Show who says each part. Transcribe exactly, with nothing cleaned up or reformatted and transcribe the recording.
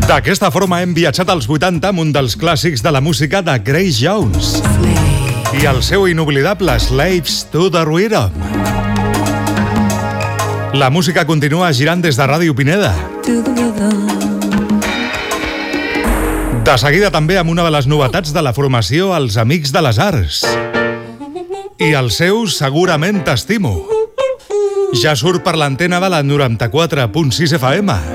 Speaker 1: D'aquesta forma hem viatjat als vuitanta amb un dels clàssics de la música de Grace Jones i el seu inoblidable Slaves to the Rhythm. La música continua girant des de Ràdio Pineda. De seguida també amb una de les novetats de la formació Els Amics de les Arts. I el seu Segurament t'estimo. Ja surt per l'antena de la noranta-quatre punt sis F M.